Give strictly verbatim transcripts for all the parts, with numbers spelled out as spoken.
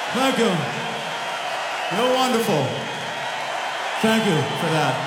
Thank you. You're wonderful. Thank you for that.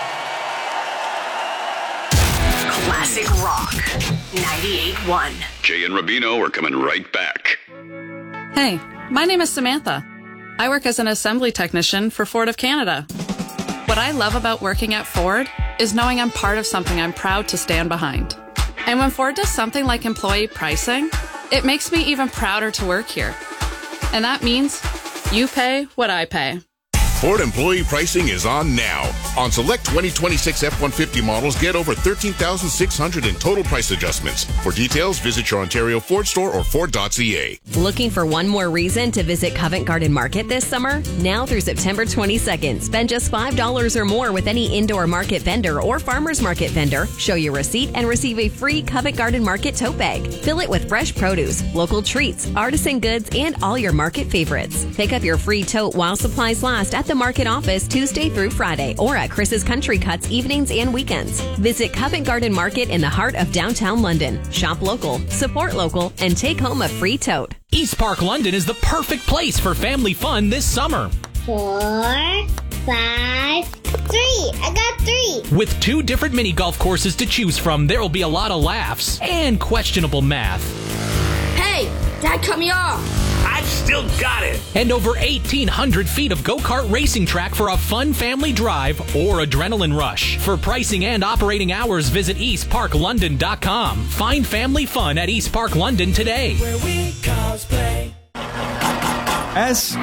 Classic Rock ninety-eight point one. Jay and Rubino are coming right back. Hey, my name is Samantha. I work as an assembly technician for Ford of Canada. What I love about working at Ford is knowing I'm part of something I'm proud to stand behind. And when Ford does something like employee pricing, it makes me even prouder to work here. And that means you pay what I pay. Ford employee pricing is on now. On select twenty twenty-six F one fifty models, get over thirteen thousand six hundred in total price adjustments. For details, visit your Ontario Ford store or Ford dot C A. Looking for one more reason to visit Covent Garden Market this summer? Now through September twenty-second, spend just five dollars or more with any indoor market vendor or farmer's market vendor. Show your receipt and receive a free Covent Garden Market tote bag. Fill it with fresh produce, local treats, artisan goods, and all your market favorites. Pick up your free tote while supplies last at the Market office Tuesday through Friday or at Chris's Country Cuts evenings and weekends. Visit Covent Garden Market in the heart of downtown London. Shop local, support local, and take home a free tote. East Park London is the perfect place for family fun this summer. Four, five, three. I got three. With two different mini golf courses to choose from, there will be a lot of laughs and questionable math. Hey, Dad cut me off. I've still got it. And over eighteen hundred feet of go-kart racing track for a fun family drive or adrenaline rush. For pricing and operating hours, visit east park london dot com. Find family fun at East Park London today. Where we cosplay. S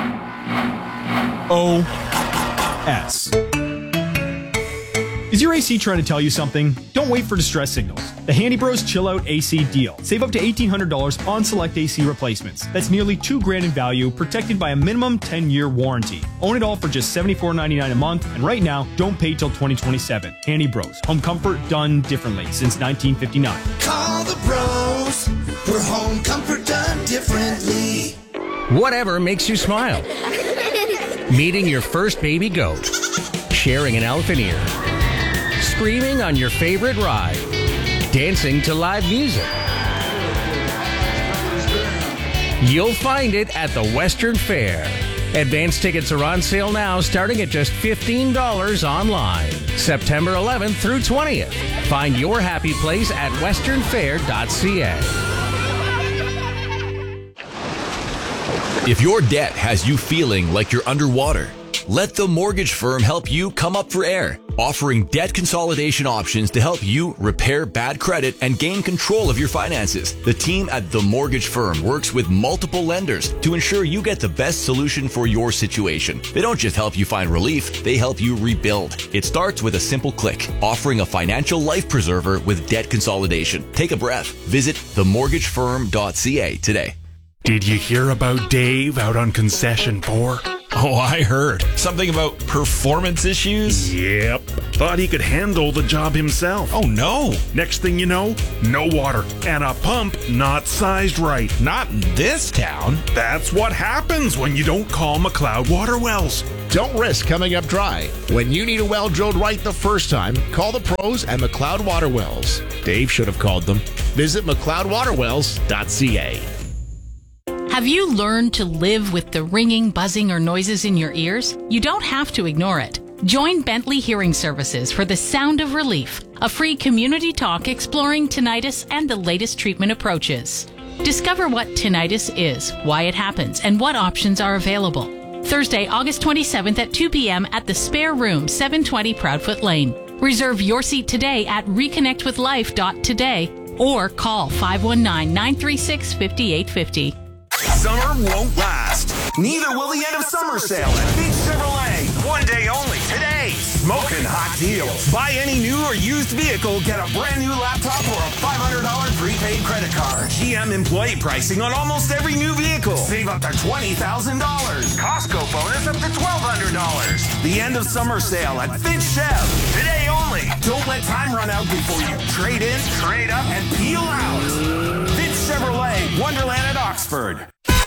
O S. Is your A C trying to tell you something? Don't wait for distress signals. The Handy Bros Chill Out A C deal. Save up to eighteen hundred dollars on select A C replacements. That's nearly two grand in value, protected by a minimum ten-year warranty. Own it all for just seventy-four ninety-nine a month, and right now, don't pay till twenty twenty-seven. Handy Bros. Home comfort done differently since nineteen fifty-nine. Call the bros for home comfort done differently. Whatever makes you smile. Meeting your first baby goat. Sharing an elephant ear. Screaming on your favorite ride. Dancing to live music. You'll find it at the Western Fair. Advance tickets are on sale now, starting at just fifteen dollars online. September eleventh through twentieth. Find your happy place at western fair dot c a. If your debt has you feeling like you're underwater, let the mortgage firm help you come up for air, offering debt consolidation options to help you repair bad credit and gain control of your finances. The team at The Mortgage Firm works with multiple lenders to ensure you get the best solution for your situation. They don't just help you find relief, they help you rebuild. It starts with a simple click, offering a financial life preserver with debt consolidation. Take a breath. Visit the mortgage firm dot c a today. Did you hear about Dave out on concession four? Oh, I heard. Something about performance issues? Yep. Thought he could handle the job himself. Oh, no. Next thing you know, no water and a pump not sized right. Not in this town. That's what happens when you don't call McLeod Water Wells. Don't risk coming up dry. When you need a well drilled right the first time, call the pros at McLeod Water Wells. Dave should have called them. Visit mcleod water wells dot c a. Have you learned to live with the ringing, buzzing, or noises in your ears? You don't have to ignore it. Join Bentley Hearing Services for The Sound of Relief, a free community talk exploring tinnitus and the latest treatment approaches. Discover what tinnitus is, why it happens, and what options are available. Thursday, August twenty-seventh at two p.m. at the Spare Room, seven twenty Proudfoot Lane. Reserve your seat today at reconnect with life dot today or call five one nine, nine three six, five eight five zero. Summer won't last. Neither will the end of summer sale at Beach Chevrolet. One day only, today. Smoking hot deals. Buy any new or used vehicle, get a brand new laptop or a five hundred dollars prepaid credit card. G M employee pricing on almost every new vehicle. Save up to twenty thousand dollars. Costco bonus up to twelve hundred dollars. The end of summer sale at Finch Chev. Today only. Don't let time run out before you trade in, trade up, and peel out. Finch Chevrolet, Wonderland at Oxford.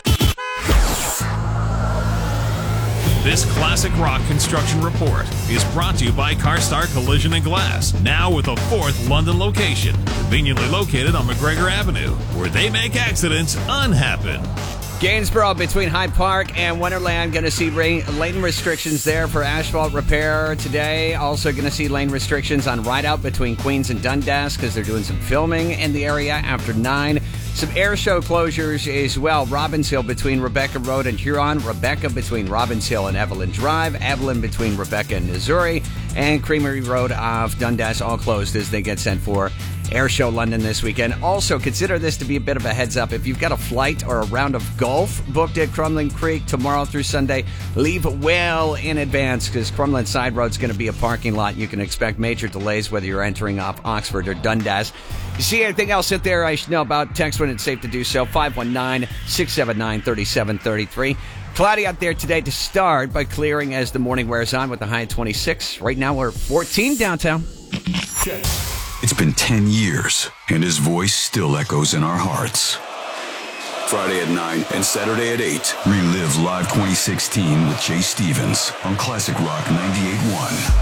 This Classic Rock Construction Report is brought to you by CarStar Collision and Glass, now with a fourth London location, conveniently located on McGregor Avenue, where they make accidents unhappen. Gainsborough between Hyde Park and Wonderland. Going to see rain, lane restrictions there for asphalt repair today. Also going to see lane restrictions on Rideout between Queens and Dundas because they're doing some filming in the area after nine. Some air show closures as well. Robbins Hill between Rebecca Road and Huron. Rebecca between Robbins Hill and Evelyn Drive. Evelyn between Rebecca and Missouri. And Creamery Road off Dundas all closed as they get sent for Air Show London this weekend. Also, consider this to be a bit of a heads up. If you've got a flight or a round of golf booked at Crumlin Creek tomorrow through Sunday, leave well in advance because Crumlin Side Road is going to be a parking lot. You can expect major delays whether you're entering off Oxford or Dundas. You see anything else out there I should know about? Text when it's safe to do so. five one nine, six seven nine, three seven three three. Cloudy out there today to start, but clearing as the morning wears on with a high of twenty-six. Right now we're fourteen downtown. It's been ten years, and his voice still echoes in our hearts. Friday at nine and Saturday at eight. Relive Live twenty sixteen with Jay Stevens on Classic Rock ninety-eight point one.